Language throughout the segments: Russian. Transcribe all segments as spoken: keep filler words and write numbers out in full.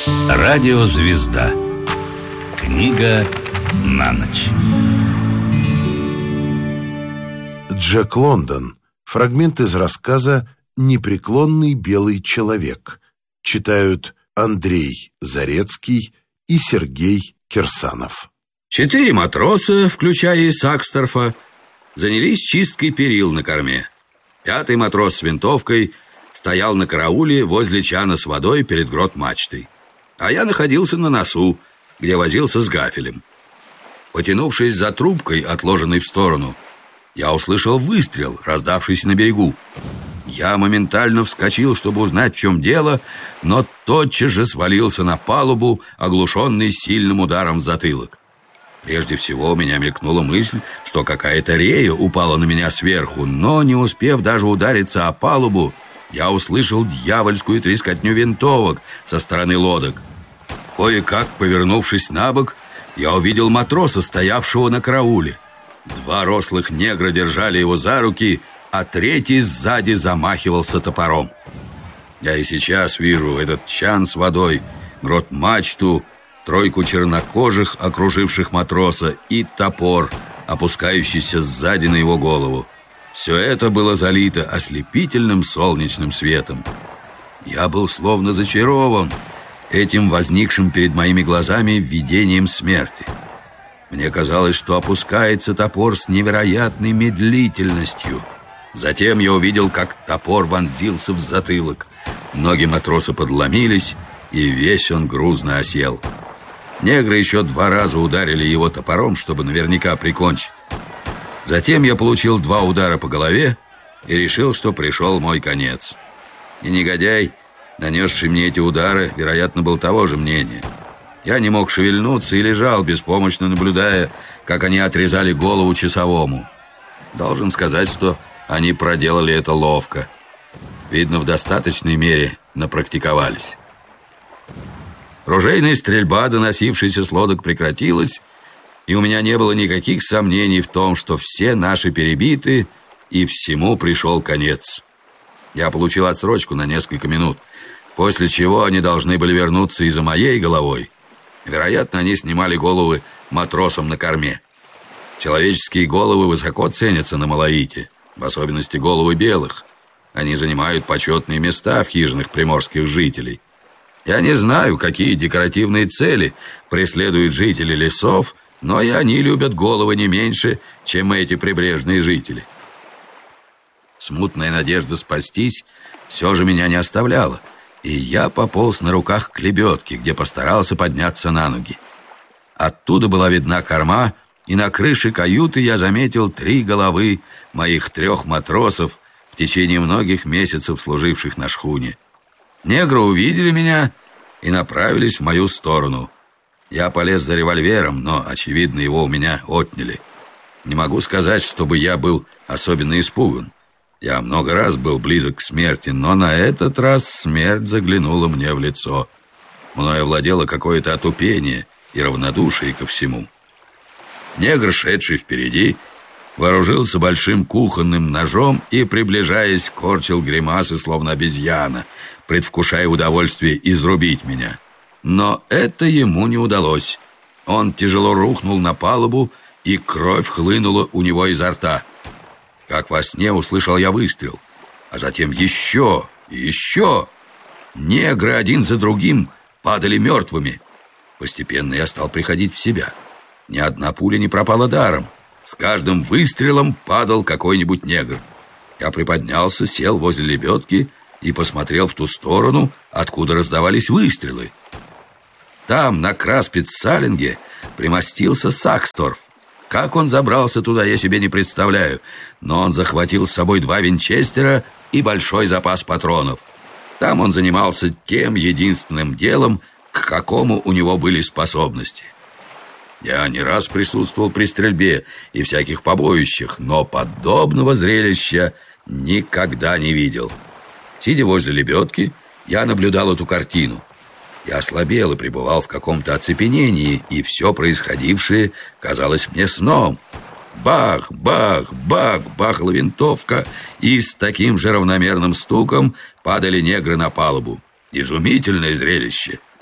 Радиозвезда. Книга на ночь. Джек Лондон. Фрагмент из рассказа «Непреклонный белый человек». Читают Андрей Зарецкий и Сергей Кирсанов. Четыре матроса, включая и Саксторфа, занялись чисткой перил на корме. Пятый матрос с винтовкой стоял на карауле возле чана с водой перед грот-мачтой. А я находился на носу, где возился с гафелем. Потянувшись за трубкой, отложенной в сторону, я услышал выстрел, раздавшийся на берегу. Я моментально вскочил, чтобы узнать, в чем дело, но тотчас же свалился на палубу, оглушенный сильным ударом в затылок. Прежде всего у меня мелькнула мысль, что какая-то рея упала на меня сверху, но, не успев даже удариться о палубу, я услышал дьявольскую трескотню винтовок со стороны лодок. Кое-как, повернувшись на бок, я увидел матроса, стоявшего на карауле. Два рослых негра держали его за руки, а третий сзади замахивался топором. Я и сейчас вижу этот чан с водой, грот-мачту, тройку чернокожих, окруживших матроса, и топор, опускающийся сзади на его голову. Все это было залито ослепительным солнечным светом. Я был словно зачарован этим возникшим перед моими глазами видением смерти. Мне казалось, что опускается топор с невероятной медлительностью. Затем я увидел, как топор вонзился в затылок. Ноги матроса подломились, и весь он грузно осел. Негры еще два раза ударили его топором, чтобы наверняка прикончить. Затем я получил два удара по голове и решил, что пришел мой конец. И негодяй, нанесший мне эти удары, вероятно, был того же мнения. Я не мог шевельнуться и лежал, беспомощно наблюдая, как они отрезали голову часовому. Должен сказать, что они проделали это ловко. Видно, в достаточной мере напрактиковались. Ружейная стрельба, доносившаяся с лодок, прекратилась, и у меня не было никаких сомнений в том, что все наши перебиты, и всему пришел конец. Я получил отсрочку на несколько минут, после чего они должны были вернуться и за моей головой. Вероятно, они снимали головы матросам на корме. Человеческие головы высоко ценятся на Малаите, в особенности головы белых. Они занимают почетные места в хижинах приморских жителей. Я не знаю, какие декоративные цели преследуют жители лесов, но и они любят головы не меньше, чем эти прибрежные жители. Смутная надежда спастись все же меня не оставляла, и я пополз на руках к лебедке, где постарался подняться на ноги. Оттуда была видна корма, и на крыше каюты я заметил три головы моих трех матросов, в течение многих месяцев служивших на шхуне. Негры увидели меня и направились в мою сторону. Я полез за револьвером, но, очевидно, его у меня отняли. Не могу сказать, чтобы я был особенно испуган. Я много раз был близок к смерти, но на этот раз смерть заглянула мне в лицо. Мною овладело какое-то отупение и равнодушие ко всему. Негр, шедший впереди, вооружился большим кухонным ножом и, приближаясь, корчил гримасы, словно обезьяна, предвкушая удовольствие изрубить меня. Но это ему не удалось. Он тяжело рухнул на палубу, и кровь хлынула у него изо рта. Как во сне услышал я выстрел, а затем еще и еще. Негры один за другим падали мертвыми. Постепенно я стал приходить в себя. Ни одна пуля не пропала даром. С каждым выстрелом падал какой-нибудь негр. Я приподнялся, сел возле лебедки и посмотрел в ту сторону, откуда раздавались выстрелы. Там, на Краспиц-Салинге, примостился Саксторф. Как он забрался туда, я себе не представляю, но он захватил с собой два винчестера и большой запас патронов. Там он занимался тем единственным делом, к какому у него были способности. Я не раз присутствовал при стрельбе и всяких побоищах, но подобного зрелища никогда не видел. Сидя возле лебедки, я наблюдал эту картину. Я ослабел и пребывал в каком-то оцепенении, и все происходившее казалось мне сном. Бах, бах, бах, бахла винтовка, и с таким же равномерным стуком падали негры на палубу. Изумительное зрелище.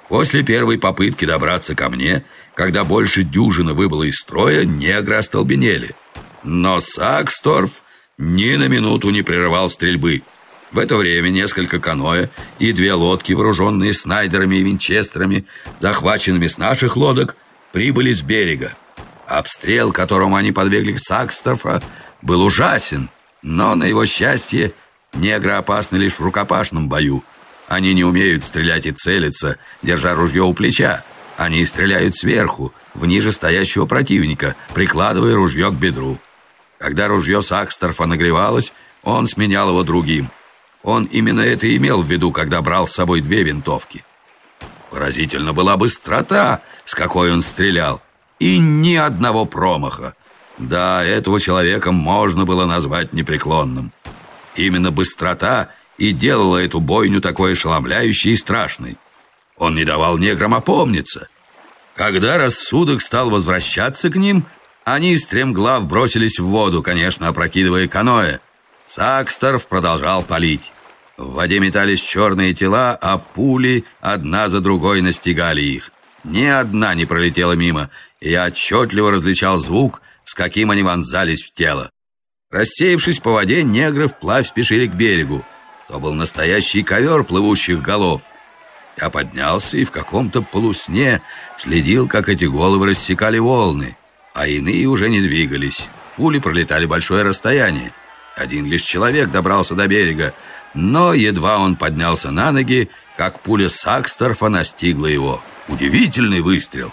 После первой попытки добраться ко мне, когда больше дюжины выбыло из строя, негры остолбенели. Но Саксторф ни на минуту не прерывал стрельбы. В это время несколько каноэ и две лодки, вооруженные снайдерами и винчестерами, захваченными с наших лодок, прибыли с берега. Обстрел, которому они подвергли Саксторфа, был ужасен, но, на его счастье, негры опасны лишь в рукопашном бою. Они не умеют стрелять и целиться, держа ружье у плеча. Они стреляют сверху, в ниже стоящего противника, прикладывая ружье к бедру. Когда ружье Саксторфа нагревалось, он сменял его другим. Он именно это и имел в виду, когда брал с собой две винтовки. Поразительна была быстрота, с какой он стрелял, и ни одного промаха. Да, этого человека можно было назвать непреклонным. Именно быстрота и делала эту бойню такой ошеломляющей и страшной. Он не давал неграм опомниться. Когда рассудок стал возвращаться к ним, они стремглав бросились в воду, конечно, опрокидывая каноэ. Саксторф продолжал палить. В воде метались черные тела, а пули одна за другой настигали их. Ни одна не пролетела мимо, и я отчетливо различал звук, с каким они вонзались в тело. Рассеявшись по воде, негры вплавь спешили к берегу. То был настоящий ковер плывущих голов. Я поднялся и в каком-то полусне следил, как эти головы рассекали волны, а иные уже не двигались. Пули пролетали большое расстояние. Один лишь человек добрался до берега, но едва он поднялся на ноги, как пуля Саксторфа настигла его. Удивительный выстрел.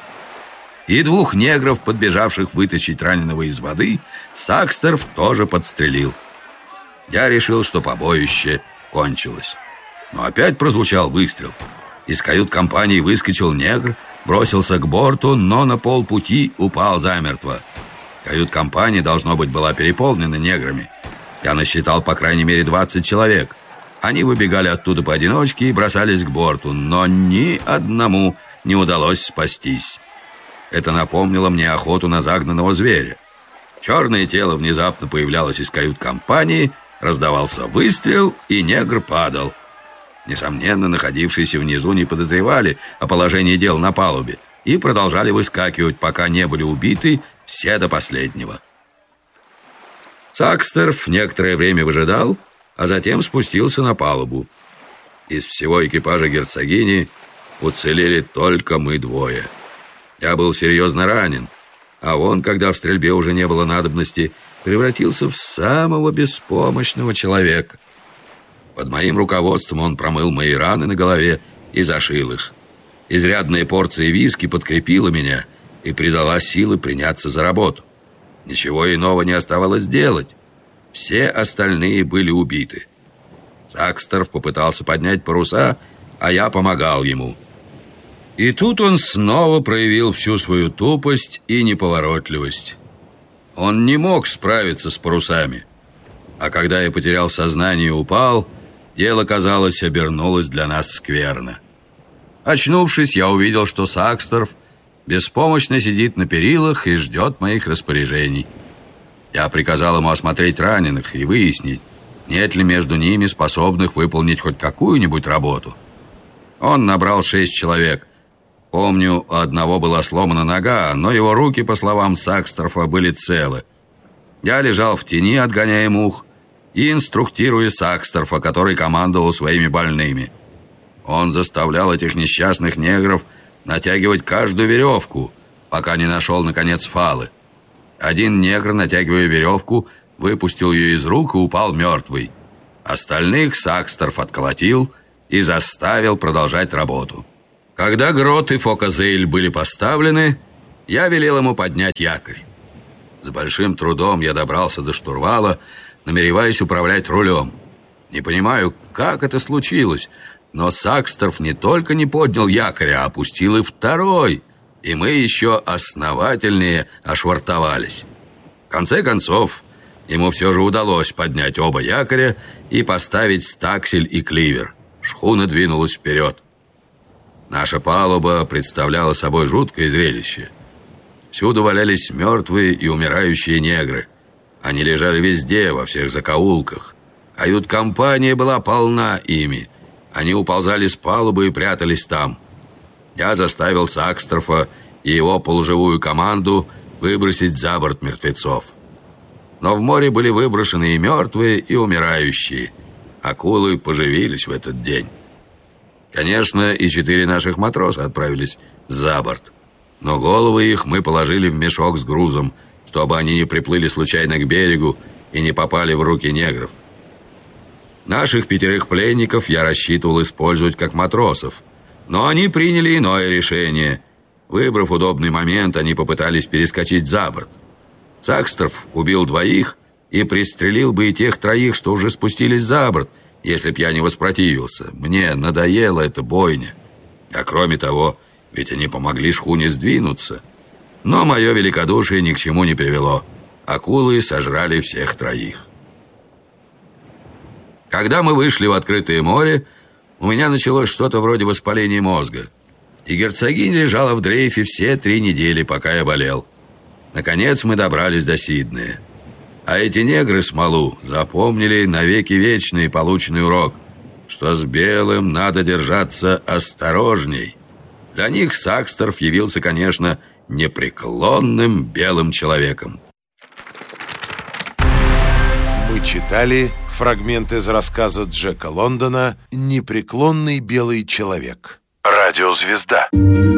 И двух негров, подбежавших вытащить раненого из воды, Саксторф тоже подстрелил. Я решил, что побоище кончилось. Но опять прозвучал выстрел. Из кают-компании выскочил негр, бросился к борту, но на полпути упал замертво. Кают-компания, должно быть, была переполнена неграми. Я насчитал по крайней мере двадцать человек. Они выбегали оттуда поодиночке и бросались к борту, но ни одному не удалось спастись. Это напомнило мне охоту на загнанного зверя. Черное тело внезапно появлялось из кают-компании, раздавался выстрел, и негр падал. Несомненно, находившиеся внизу не подозревали о положении дел на палубе и продолжали выскакивать, пока не были убиты все до последнего. Саксторф некоторое время выжидал, а затем спустился на палубу. Из всего экипажа герцогини уцелели только мы двое. Я был серьезно ранен, а он, когда в стрельбе уже не было надобности, превратился в самого беспомощного человека. Под моим руководством он промыл мои раны на голове и зашил их. Изрядная порция виски подкрепила меня и придала силы приняться за работу. Ничего иного не оставалось делать. Все остальные были убиты. Саксторф попытался поднять паруса, а я помогал ему. И тут он снова проявил всю свою тупость и неповоротливость. Он не мог справиться с парусами. А когда я потерял сознание и упал, дело, казалось, обернулось для нас скверно. Очнувшись, я увидел, что Саксторф беспомощно сидит на перилах и ждет моих распоряжений. Я приказал ему осмотреть раненых и выяснить, нет ли между ними способных выполнить хоть какую-нибудь работу. Он набрал шесть человек. Помню, у одного была сломана нога, но его руки, по словам Саксторфа, были целы. Я лежал в тени, отгоняя мух, и инструктируя Саксторфа, который командовал своими больными. Он заставлял этих несчастных негров натягивать каждую веревку, пока не нашел, наконец, фалы. Один негр, натягивая веревку, выпустил ее из рук и упал мертвый. Остальных Саксторф отколотил и заставил продолжать работу. Когда грот и фоказейль были поставлены, я велел ему поднять якорь. С большим трудом я добрался до штурвала, намереваясь управлять рулем. Не понимаю, как это случилось, но Саксторф не только не поднял якоря, а опустил и второй, и мы еще основательнее ошвартовались. В конце концов, ему все же удалось поднять оба якоря и поставить стаксель и кливер. Шхуна двинулась вперед. Наша палуба представляла собой жуткое зрелище. Всюду валялись мертвые и умирающие негры. Они лежали везде, во всех закоулках. Кают-компания была полна ими. Они уползали с палубы и прятались там. я заставил Сакстрофа и его полуживую команду выбросить за борт мертвецов. Но в море были выброшены и мертвые, и умирающие. Акулы поживились в этот день. Конечно, и четыре наших матроса отправились за борт. Но головы их мы положили в мешок с грузом, чтобы они не приплыли случайно к берегу и не попали в руки негров. Наших пятерых пленников я рассчитывал использовать как матросов, но они приняли иное решение. Выбрав удобный момент, они попытались перескочить за борт. Сакстров убил двоих и пристрелил бы и тех троих, что уже спустились за борт, если б я не воспротивился. Мне надоела эта бойня. А кроме того, ведь они помогли шхуне сдвинуться. Но мое великодушие ни к чему не привело. Акулы сожрали всех троих. Когда мы вышли в открытое море, у меня началось что-то вроде воспаления мозга. И герцогиня лежала в дрейфе все три недели, пока я болел. Наконец мы добрались до Сиднея. А эти негры смолу запомнили навеки вечный полученный урок, что с белым надо держаться осторожней. Для них Сакстров явился, конечно, непреклонным белым человеком. Мы читали фрагмент из рассказа Джека Лондона «Непреклонный белый человек». Радиозвезда.